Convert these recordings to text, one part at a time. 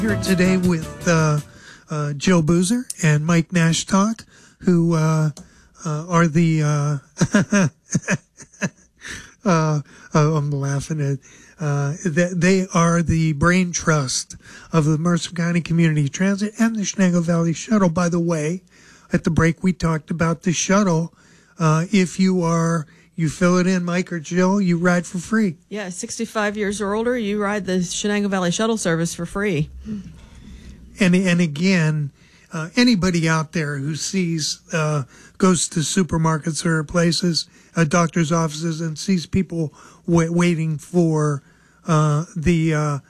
Here today with Jill Boozer and Mike Nashtalk, who are the I'm laughing at that they are the brain trust of the Mercer County Community Transit and the Shenango Valley Shuttle. By the way, at the break we talked about the shuttle. If you fill it in, Mike or Jill, you ride for free. Yeah, 65 years or older, you ride the Shenango Valley Shuttle service for free. And again, anybody out there who sees, goes to supermarkets or places, doctor's offices, and sees people waiting for the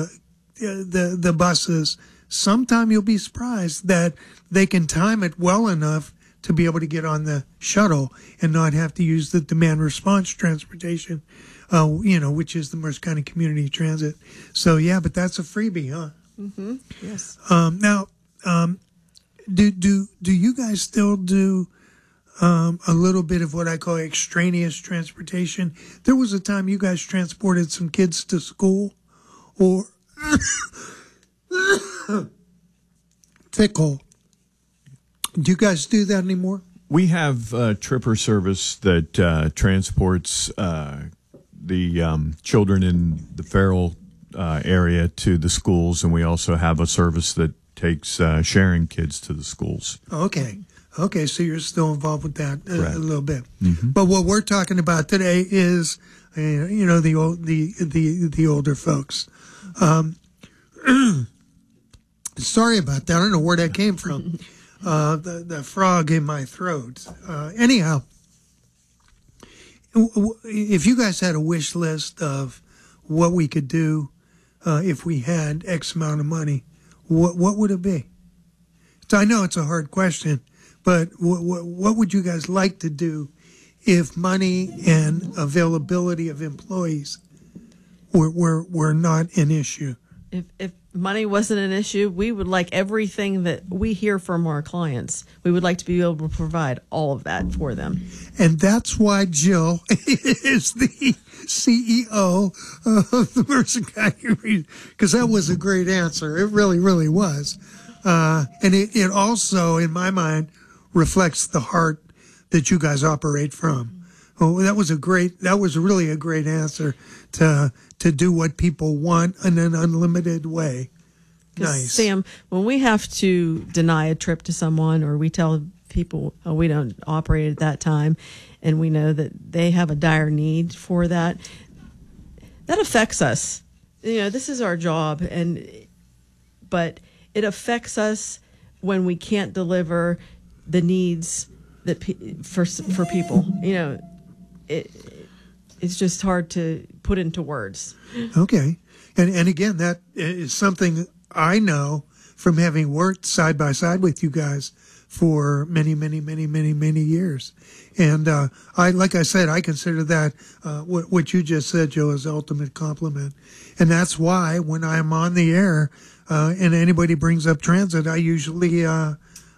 buses, sometime you'll be surprised that they can time it well enough to be able to get on the shuttle and not have to use the demand response transportation, which is the Mercer County Community Transit. So yeah, but that's a freebie, huh? Mm-hmm. Yes. Now, do you guys still do a little bit of what I call extraneous transportation? There was a time you guys transported some kids to school, or tickle. Do you guys do that anymore? We have tripper service that transports the children in the Farrell area to the schools, and we also have a service that takes sharing kids to the schools. Okay, so you're still involved with that a little bit. Mm-hmm. But what we're talking about today is, the older folks. Sorry about that. I don't know where that came from. The frog in my throat. Anyhow, if you guys had a wish list of what we could do if we had X amount of money, what would it be? So I know it's a hard question, but what would you guys like to do if money and availability of employees were not an issue? If money wasn't an issue, we would like everything that we hear from our clients. We would like to be able to provide all of that for them. And that's why Jill is the CEO of the Mercer County, because that was a great answer. It really, really was. And it also, in my mind, reflects the heart that you guys operate from. Oh, that was really a great answer to do what people want in an unlimited way. Nice. Sam, when we have to deny a trip to someone, or we tell people we don't operate at that time, and we know that they have a dire need for that, that affects us. This is our job, but it affects us when we can't deliver the needs that for people. It's just hard to put into words. Okay. And again, that is something I know from having worked side by side with you guys for many, many, many, many, many years. And like I said, I consider that what you just said, Joe, is the ultimate compliment. And that's why when I'm on the air and anybody brings up transit, I usually want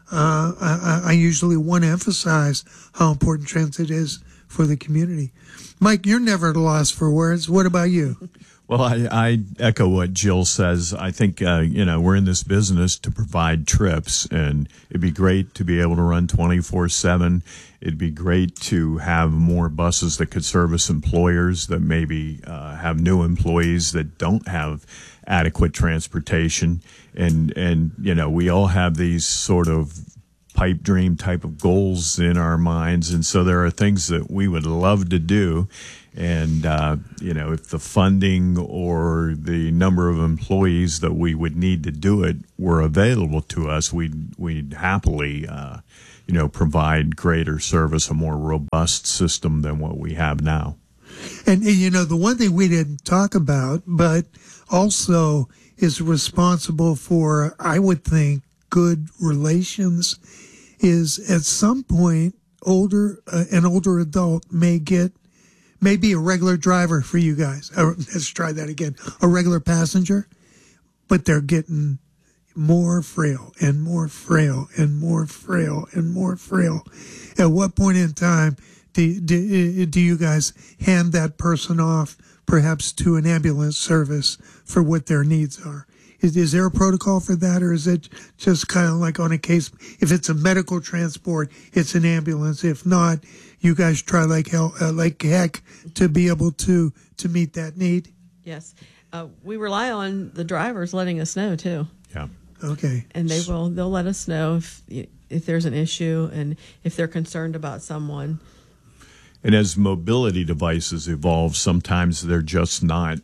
to emphasize how important transit is for the community. Mike, you're never at a loss for words. What about you? Well, I echo what Jill says. I think, we're in this business to provide trips, and it'd be great to be able to run 24/7. It'd be great to have more buses that could service employers that maybe have new employees that don't have adequate transportation. And we all have these sort of pipe dream type of goals in our minds, and so there are things that we would love to do, and if the funding or the number of employees that we would need to do it were available to us, we'd happily provide greater service, a more robust system than what we have now. And the one thing we didn't talk about, but also is responsible for, I would think, good relations, is at some point an older adult may be a regular driver for you guys. Let's try that again. A regular passenger, but they're getting more frail and more frail and more frail and more frail. At what point in time do you guys hand that person off perhaps to an ambulance service for what their needs are? Is there a protocol for that, or is it just kind of like on a case? If it's a medical transport, it's an ambulance. If not, you guys try like heck to be able to meet that need. Yes. We rely on the drivers letting us know too. Yeah. Okay. And they'll let us know if there's an issue and if they're concerned about someone. And as mobility devices evolve, sometimes they're just not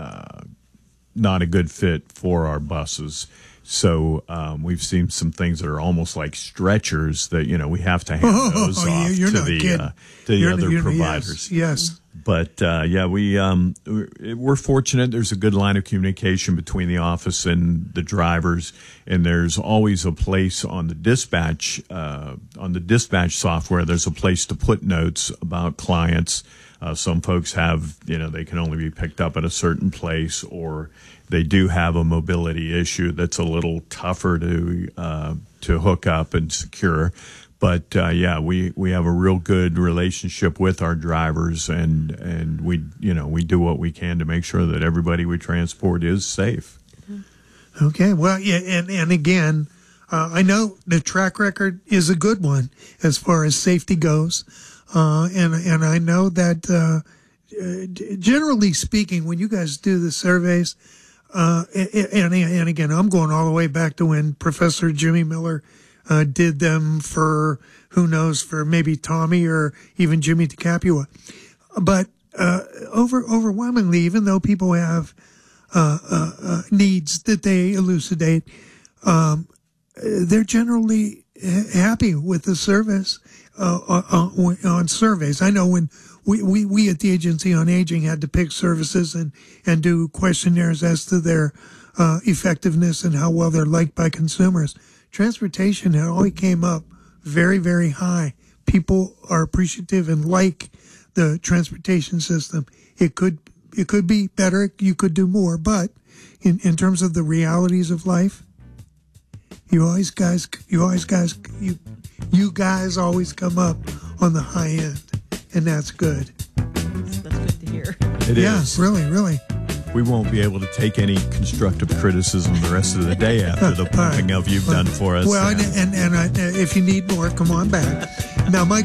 a good fit for our buses. So we've seen some things that are almost like stretchers that we have to hand those off to the other providers. Yes. But we're fortunate. There's a good line of communication between the office and the drivers, and there's always a place on the dispatch software. There's a place to put notes about clients. Some folks have, they can only be picked up at a certain place, or they do have a mobility issue that's a little tougher to hook up and secure. But we have a real good relationship with our drivers, and we do what we can to make sure that everybody we transport is safe. Okay, well, yeah, and again, I know the track record is a good one as far as safety goes, and I know that generally speaking, when you guys do the surveys, and again, I'm going all the way back to when Professor Jimmy Miller did them for, who knows, for maybe Tommy or even Jimmy DeCapua. But overwhelmingly, even though people have needs that they elucidate, they're generally happy with the service on surveys. I know when we at the Agency on Aging had to pick services and do questionnaires as to their effectiveness and how well they're liked by consumers. Transportation had always came up very, very high. People are appreciative and like the transportation system. It could be better. You could do more, but in terms of the realities of life, you guys always come up on the high end, and that's good. That's good to hear. It is. Really, really. We won't be able to take any constructive criticism the rest of the day after the pumping of you've done for us. Well, and if you need more, come on back. Now, Mike.